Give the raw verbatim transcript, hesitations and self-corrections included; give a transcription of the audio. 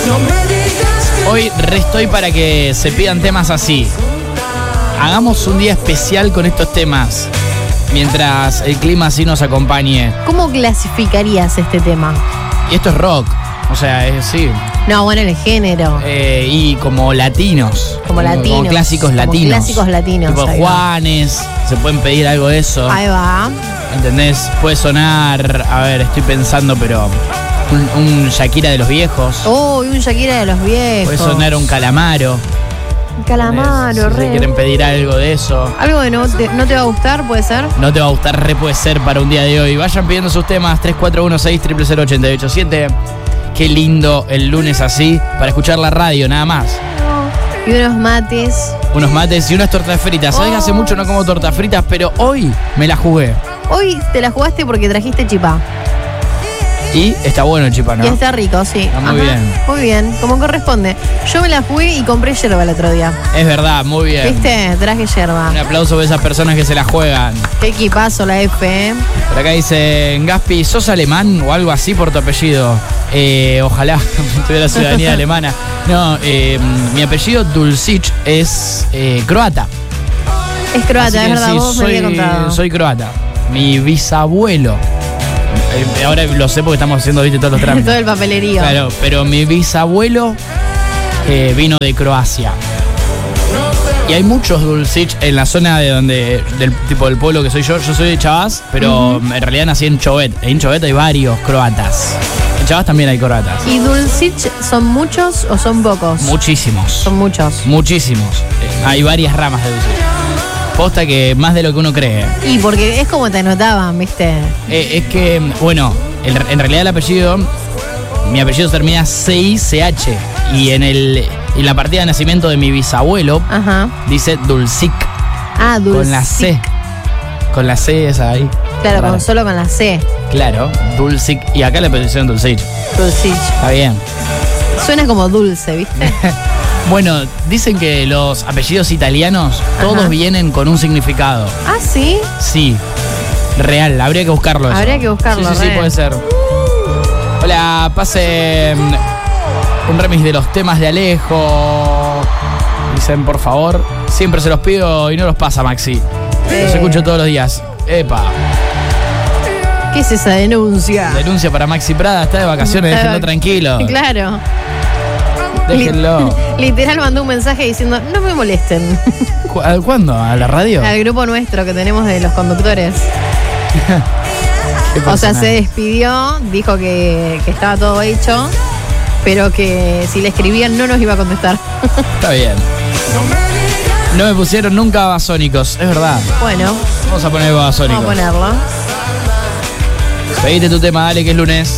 Hoy restoy para que se pidan temas así. Hagamos un día especial con estos temas, mientras el clima así nos acompañe. ¿Cómo clasificarías este tema? Y esto es rock, o sea, es, sí. No, bueno, el género. Eh, y como latinos. Como latinos. Como clásicos como latinos. Clásicos latinos. Tipo ahí va. Juanes, se pueden pedir algo de eso. Ahí va. ¿Entendés? Puede sonar, a ver, estoy pensando, pero un, un Shakira de los viejos. Oh, y un Shakira de los viejos. Puede sonar un Calamaro. Un Calamaro, Si re. quieren pedir algo de eso. Algo que no te, no te va a gustar, puede ser. No te va a gustar, re puede ser para un día de hoy. Vayan pidiendo sus temas tres cuatro uno seis cero cero cero ocho ocho siete. Qué lindo el lunes así, para escuchar la radio, nada más. Y unos mates. Unos mates y unas tortas fritas. Sabes que hace mucho no como tortas fritas, pero hoy me las jugué. Hoy te la jugaste porque trajiste chipá. Y está bueno el chipá, ¿no? Y está rico, sí. Está muy Ajá, bien. Muy bien, como corresponde. Yo me la jugué y compré yerba el otro día. Es verdad, muy bien. ¿Viste? Traje yerba. Un aplauso para esas personas que se la juegan. Qué equipazo la F, ¿eh? Por acá dice, Gaspi, ¿sos alemán o algo así por tu apellido? Eh, ojalá tuviera ciudadanía alemana. No, eh, mi apellido Dulcich es eh, croata. Es Así croata, que es verdad, sí, vos me soy, habías contado. soy croata. Mi bisabuelo. eh, ahora lo sé porque estamos haciendo, viste, todos los trámites. Todo el papelerío. Claro, pero mi bisabuelo eh, vino de Croacia. Y hay muchos Dulcich en la zona de donde, del tipo del pueblo que soy yo. Yo soy de Chavás, pero uh-huh. en realidad nací en Chovet. En Chovet hay varios croatas. En Chavás también hay croatas. ¿Y Dulcich son muchos o son pocos? Muchísimos. Son muchos. Muchísimos. Eh, hay varias ramas de Dulcich. Posta que más de lo que uno cree. Y porque es como te anotaban, ¿viste? Eh, es que, bueno, el, en realidad el apellido, mi apellido termina C I C H. Y en el en la partida de nacimiento de mi bisabuelo, ajá, dice Dulcic. Ah, Dulcic. Con la C. Con la C esa ahí. Claro, Raro. con, solo con la C. Claro, Dulcic. Y acá le pusieron Dulcich. Dulcich. Está bien. Suena como dulce, ¿viste? Bueno, dicen que los apellidos italianos todos Ajá. vienen con un significado. Ah, ¿sí? Sí, real, habría que buscarlo eso. Habría que buscarlo, Sí, sí, sí, re. puede ser. Hola, pase un remix de los temas de Alejo. Dicen, por favor, siempre se los pido y no los pasa, Maxi. Eh. Los escucho todos los días. Epa. ¿Qué es esa denuncia? Denuncia para Maxi Prada, está de vacaciones, Está de déjenlo vac- tranquilo. Claro. Déjenlo. Literal mandó un mensaje diciendo, no me molesten. ¿Cu- a- ¿Cuándo? ¿A la radio? Al grupo nuestro que tenemos de los conductores. Qué O sea, personaje. se despidió, dijo que, que estaba todo hecho, pero que si le escribían no nos iba a contestar. Está bien. No me pusieron nunca babasónicos, es verdad. Bueno, Vamos a poner babasónicos. vamos a ponerlo. Pedite tu tema, dale, que es lunes.